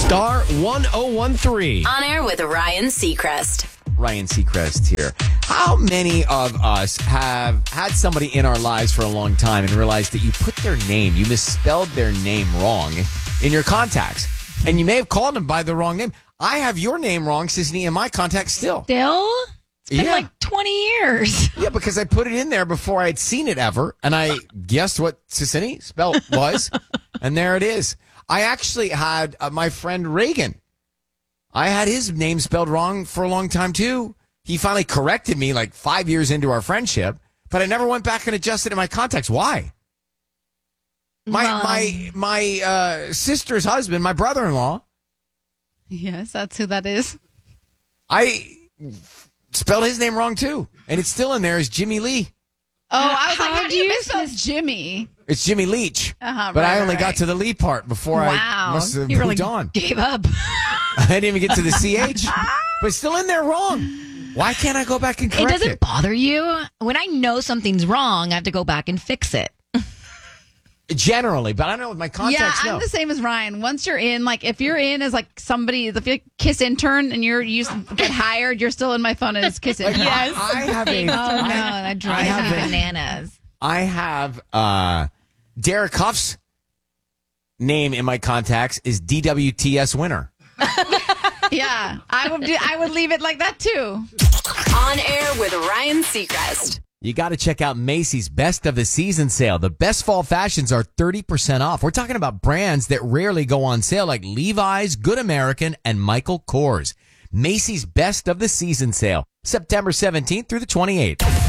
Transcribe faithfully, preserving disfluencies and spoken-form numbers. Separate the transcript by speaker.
Speaker 1: Star one oh one three.
Speaker 2: On air with Ryan Seacrest.
Speaker 3: Ryan Seacrest here. How many of us have had somebody in our lives for a long time and realized that you put their name, you misspelled their name wrong in your contacts? And you may have called them by the wrong name. I have your name wrong, Sisney, in my contacts still.
Speaker 4: Still? It's been
Speaker 3: Yeah.
Speaker 4: like twenty years.
Speaker 3: Yeah, because I put it in there before I had seen it ever, and I guessed what Sisney spelled was, and there it is. I actually had uh, my friend Reagan. I had his name spelled wrong for a long time, too. He finally corrected me like five years into our friendship, but I never went back and adjusted in my contacts. Why? My
Speaker 4: Well-
Speaker 3: my my uh, sister's husband, my brother-in-law,
Speaker 5: Yes, that's who that is.
Speaker 3: I spelled his name wrong, too, and it's still in there as Jimmy Lee.
Speaker 5: Oh, I was
Speaker 4: How
Speaker 5: like, how
Speaker 4: do
Speaker 5: do you
Speaker 4: you
Speaker 5: misspell
Speaker 4: mis-
Speaker 5: Jimmy?
Speaker 3: It's Jimmy Leach,
Speaker 5: Uh-huh,
Speaker 3: but
Speaker 5: right,
Speaker 3: I only
Speaker 5: right,
Speaker 3: got
Speaker 5: right.
Speaker 3: to the Lee part before I
Speaker 4: Wow.
Speaker 3: must have
Speaker 4: You
Speaker 3: moved
Speaker 4: really
Speaker 3: on.
Speaker 4: gave up.
Speaker 3: I didn't even get to the C H, but it's still in there wrong. Why can't I go back and
Speaker 4: It
Speaker 3: correct
Speaker 4: doesn't
Speaker 3: it?
Speaker 4: bother you. When I know something's wrong, I have to go back and fix it.
Speaker 3: Generally, but I don't know with my
Speaker 5: Yeah,
Speaker 3: contacts.
Speaker 5: I'm
Speaker 3: no.
Speaker 5: the same as Ryan. Once you're in, like if you're in as like somebody, if you're a Kiss intern and you're you get hired, you're still in my phone as Kiss intern.
Speaker 3: I, I have a.
Speaker 4: Oh, no,
Speaker 3: I,
Speaker 4: that
Speaker 3: I
Speaker 4: drives me
Speaker 3: have a-
Speaker 4: bananas.
Speaker 3: I have uh, Derek Huff's name in my contacts is D W T S winner.
Speaker 5: Yeah, I would. Do, I would leave it like that too.
Speaker 2: On air with Ryan Seacrest.
Speaker 3: You got to check out Macy's Best of the Season sale. The best fall fashions are thirty percent off. We're talking about brands that rarely go on sale like Levi's, Good American, and Michael Kors. Macy's Best of the Season sale, September seventeenth through the twenty-eighth.